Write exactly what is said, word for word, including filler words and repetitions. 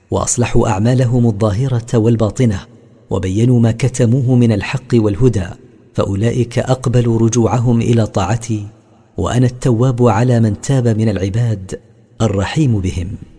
وأصلحوا أعمالهم الظاهرة والباطنة، وبينوا ما كتموه من الحق والهدى، فأولئك أقبلوا رجوعهم إلى طاعتي، وأنا التواب على من تاب من العباد الرحيم بهم.